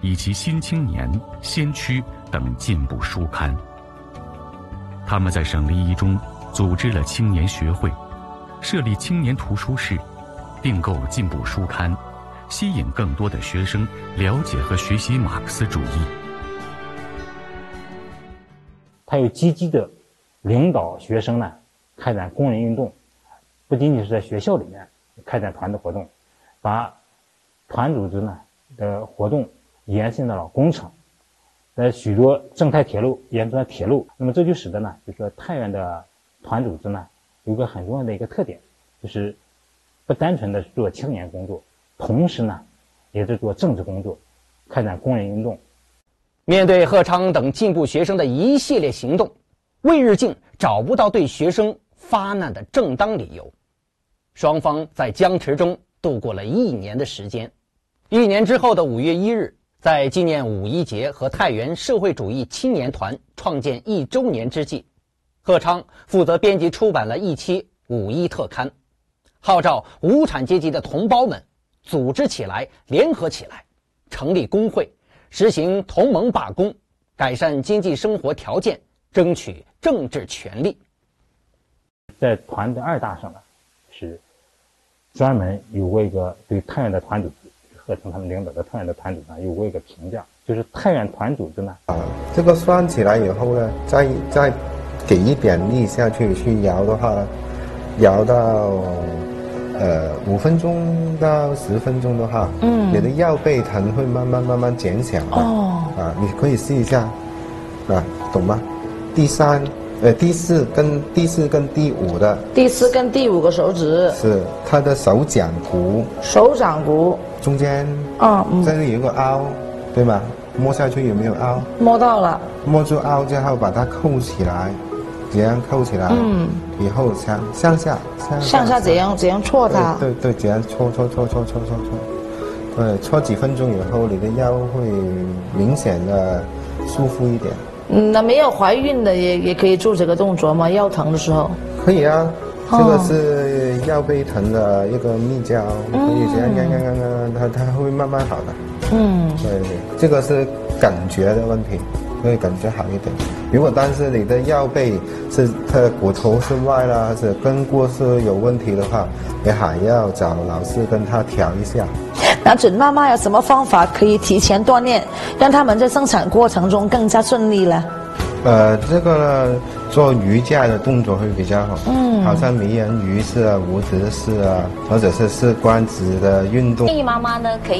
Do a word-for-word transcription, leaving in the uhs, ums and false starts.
以及《新青年》《先驱》等进步书刊。他们在省立一中组织了青年学会，设立青年图书室，订购进步书刊，吸引更多的学生了解和学习马克思主义。 他又积极的领导学生呢开展工人运动，不仅仅是在学校里面开展团的活动，把团组织呢的活动延伸到了工厂，在许多正太铁路沿着铁路，那么这就使得呢，就是说太原的团组织呢有个很重要的一个特点，就是不单纯的做青年工作，同时呢也是做政治工作，开展工人运动。 面对贺昌等进步学生的一系列行动，魏日敬找不到对学生发难的正当理由，双方在僵持中度过了一年的时间。一年之后的五月一日，在纪念五一节和太原社会主义青年团创建一周年之际，贺昌负责编辑出版了一期五一特刊，号召无产阶级的同胞们组织起来，联合起来，成立工会，实行同盟罢工，改善经济生活条件，争取政治权利。 在团的二大上呢，是专门有过一个对太原的团组织，贺昌他们领导的太原的团组织有过一个评价，就是太原团组织呢， 啊，这个算起来以后呢，再再给一点力下去去摇的话，摇到呃五分钟到十分钟的话，嗯，你的腰背疼会慢慢慢慢减小的。哦，啊，你可以试一下，啊，懂吗？第三，呃，第四跟第四跟第五的， 第四跟第五个手指是它的手掌骨， 手掌骨中间， 嗯嗯， 这里有个凹，对吗？摸下去有没有凹？ 摸到了。 摸住凹之后，把它扣起来，这样扣起来，嗯，以后向向下，向下， 向下怎样怎样搓它？ 对对对，这样搓搓搓搓搓搓搓，对，搓几分钟以后，你的腰会明显的舒服一点。 嗯，那没有怀孕的也也可以做这个动作吗？腰疼的时候？ 可以啊，这个是腰背疼的一个秘教，可以这样这样这样这样，它它会慢慢好的。嗯，对对，这个是感觉的问题，会感觉好一点。如果但是你的腰背是它的骨头是歪了，还是根部是有问题的话，你还要找老师跟他调一下。 那准妈妈有什么方法可以提前锻炼，让他们在生产过程中更加顺利呢？ 呃，这个呢，做瑜伽的动作会比较好，嗯，好像美人鱼式啊、无直式啊，或者是是关节的运动。 建议妈妈呢可以